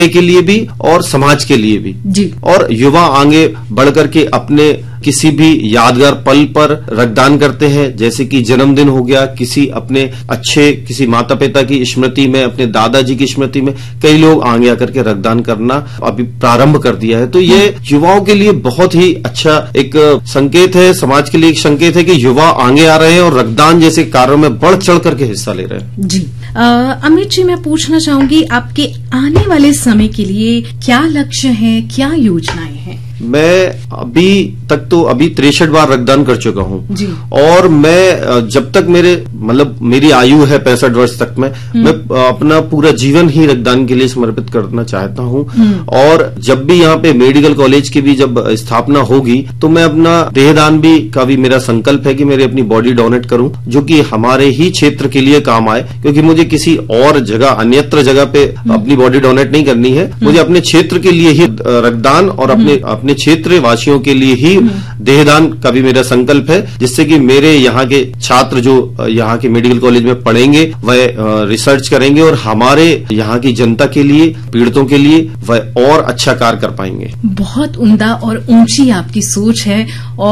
के लिए भी और समाज के लिए भी जी। और युवा आगे बढ़ करके अपने किसी भी यादगार पल पर रक्तदान करते हैं, जैसे कि जन्मदिन हो गया, किसी अपने अच्छे किसी माता पिता की स्मृति में, अपने दादाजी की स्मृति में कई लोग आगे आकर के रक्तदान करना अभी प्रारंभ कर दिया है। तो ये युवाओं के लिए बहुत ही अच्छा एक संकेत है, समाज के लिए एक संकेत है कि युवा आगे आ रहे हैं और रक्तदान जैसे कार्यों में बढ़ चढ़ करके हिस्सा ले रहे हैं। जी। अमित जी, मैं पूछना चाहूंगी आपके आने वाले समय के लिए क्या लक्ष्य है, क्या योजनाएं हैं? मैं अभी तक तो 63 बार रक्तदान कर चुका हूं जी। और मैं जब तक मेरी आयु है 65 वर्ष तक में, मैं अपना पूरा जीवन ही रक्तदान के लिए समर्पित करना चाहता हूं। और जब भी यहाँ पे मेडिकल कॉलेज की भी जब स्थापना होगी तो मैं अपना देहदान भी का भी मेरा संकल्प है कि मेरे अपनी बॉडी डोनेट करूं, जो कि हमारे ही क्षेत्र के लिए काम आए, क्योंकि मुझे किसी और जगह अन्यत्र जगह पे अपनी बॉडी डोनेट नहीं करनी है। मुझे अपने क्षेत्र के लिए ही रक्तदान और अपने क्षेत्र वासियों के लिए ही देहदान का भी मेरा संकल्प है, जिससे कि मेरे यहाँ के छात्र जो यहाँ के मेडिकल कॉलेज में पढ़ेंगे वह रिसर्च करेंगे और हमारे यहाँ की जनता के लिए, पीड़ितों के लिए वह और अच्छा कार्य कर पाएंगे। बहुत उम्दा और ऊंची आपकी सोच है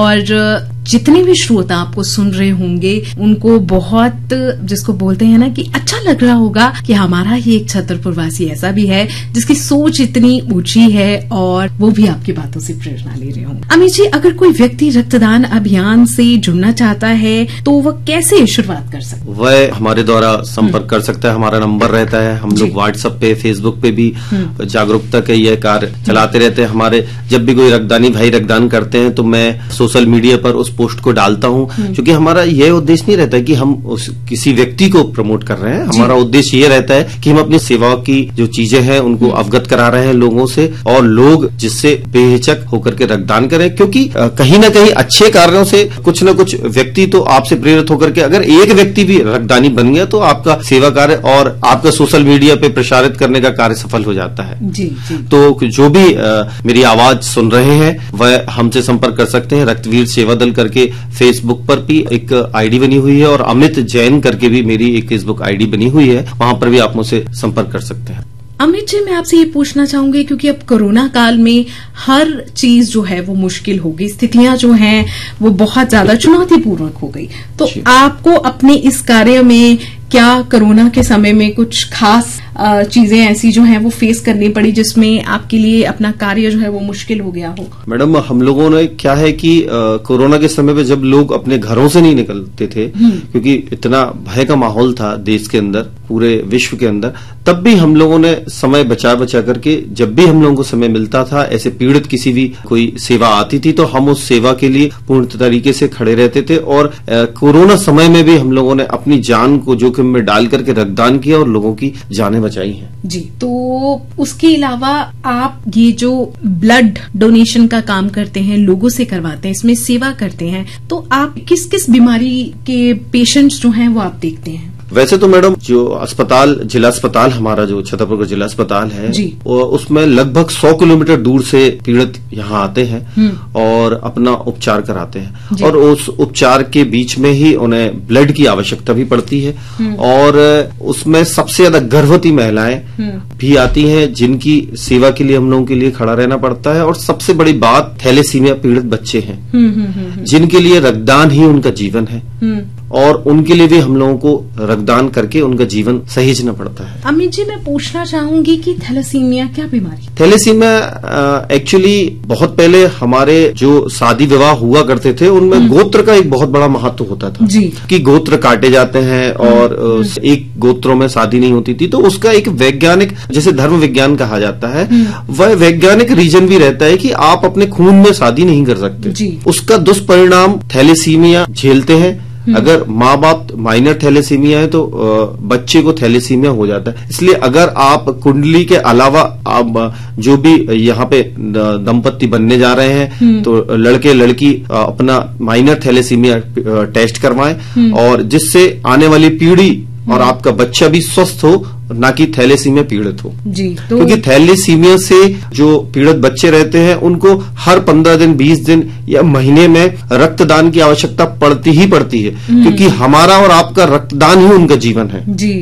और जितने भी श्रोता आपको सुन रहे होंगे उनको बहुत, जिसको बोलते हैं ना कि अच्छा लग रहा होगा कि हमारा ही एक छतरपुरवासी ऐसा भी है जिसकी सोच इतनी ऊंची है और वो भी आपकी बातों से प्रेरणा ले रहे होंगे। अमित जी, अगर कोई व्यक्ति रक्तदान अभियान से जुड़ना चाहता है तो वह कैसे शुरुआत कर सकता है? वह हमारे द्वारा संपर्क कर सकता है। हमारा नंबर रहता है। हम लोग व्हाट्सएप पे, फेसबुक पे भी जागरूकता का यह कार्य चलाते रहते हैं। हमारे जब भी कोई रक्तदानी भाई रक्तदान करते हैं तो मैं सोशल मीडिया पर उस पोस्ट को डालता हूं, क्योंकि हमारा यह उद्देश्य नहीं रहता है कि हम किसी व्यक्ति को प्रमोट कर रहे हैं। हमारा उद्देश्य ये रहता है कि हम अपनी सेवा की जो चीजें हैं उनको अवगत करा रहे हैं लोगों से, और लोग जिससे बेहिचक होकर के रक्तदान करें, क्योंकि कहीं ना कहीं अच्छे कार्यों से कुछ न कुछ व्यक्ति तो आपसे प्रेरित होकर के, अगर एक व्यक्ति भी रक्तदानी बन गया तो आपका सेवा कार्य और आपका सोशल मीडिया पे प्रसारित करने का कार्य सफल हो जाता है। जी। तो जो भी मेरी आवाज सुन रहे हैं वह हमसे संपर्क कर सकते हैं। रक्तवीर सेवा दल करके फेसबुक पर भी एक आईडी बनी हुई है और अमित जैन करके भी मेरी एक फेसबुक आईडी बनी हुई है, वहां पर भी आप मुझसे संपर्क कर सकते हैं। अमित जी, मैं आपसे ये पूछना चाहूंगी, क्योंकि अब कोरोना काल में हर चीज जो है वो मुश्किल हो गई, स्थितियां जो हैं वो बहुत ज्यादा चुनौतीपूर्वक हो गई, तो आपको अपने इस कार्य में क्या कोरोना के समय में कुछ खास चीजें ऐसी जो हैं वो फेस करनी पड़ी जिसमें आपके लिए अपना कार्य जो है वो मुश्किल हो गया हो? मैडम, हम लोगों ने क्या है कि कोरोना के समय पे जब लोग अपने घरों से नहीं निकलते थे, क्योंकि इतना भय का माहौल था देश के अंदर, पूरे विश्व के अंदर, तब भी हम लोगों ने समय बचा करके, जब भी हम लोगों को समय मिलता था, ऐसे पीड़ित किसी भी कोई सेवा आती थी तो हम उस सेवा के लिए पूर्ण तरीके से खड़े रहते थे। और कोरोना समय में भी हम लोगों ने अपनी जान को जोखिम में डाल करके रक्तदान किया और लोगों की जानें बचाई हैं। जी। तो उसके अलावा आप ये जो ब्लड डोनेशन का काम करते हैं, लोगों से करवाते हैं, इसमें सेवा करते हैं, तो आप किस किस बीमारी के पेशेंट्स जो हैं वो आप देखते हैं? वैसे तो मैडम जो अस्पताल, जिला अस्पताल हमारा जो छतरपुर का जिला अस्पताल है, उसमें लगभग 100 किलोमीटर दूर से पीड़ित यहाँ आते हैं और अपना उपचार कराते हैं, और उस उपचार के बीच में ही उन्हें ब्लड की आवश्यकता भी पड़ती है। और उसमें सबसे ज्यादा गर्भवती महिलाएं भी आती हैं जिनकी सेवा के लिए हम लोगों के लिए खड़ा रहना पड़ता है। और सबसे बड़ी बात, थैलेसीमिया पीड़ित बच्चे हैं जिनके लिए रक्तदान ही उनका जीवन है, और उनके लिए भी हम लोगों को रक्तदान करके उनका जीवन सहेजना पड़ता है। अमित जी, मैं पूछना चाहूंगी कि थैलेसीमिया क्या बीमारी? थैलेसीमिया एक्चुअली बहुत पहले हमारे जो शादी विवाह हुआ करते थे उनमें गोत्र का एक बहुत बड़ा महत्व होता था जी, कि गोत्र काटे जाते हैं और एक गोत्रों में शादी नहीं होती थी। तो उसका एक वैज्ञानिक, जैसे धर्म विज्ञान कहा जाता है, वह वैज्ञानिक रीजन भी रहता है कि आप अपने खून में शादी नहीं कर सकते। उसका दुष्परिणाम थैलेसीमिया झेलते हैं। अगर माँ बाप माइनर थैलेसीमिया है तो बच्चे को थैलेसीमिया हो जाता है। इसलिए अगर आप कुंडली के अलावा आप जो भी यहाँ पे दंपत्ति बनने जा रहे हैं तो लड़के लड़की अपना माइनर थैलेसीमिया टेस्ट करवाएं, और जिससे आने वाली पीढ़ी और आपका बच्चा भी स्वस्थ हो, ना कि थैलेसीमिया पीड़ित हो जी। तो क्योंकि थैलेसीमिया से जो पीड़ित बच्चे रहते हैं उनको हर 15 दिन, 20 दिन या महीने में रक्तदान की आवश्यकता पड़ती ही पड़ती है, क्योंकि हमारा और आपका रक्तदान ही उनका जीवन है जी।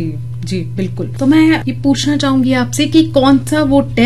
जी बिल्कुल। तो मैं ये पूछना चाहूंगी आपसे कि कौन सा वो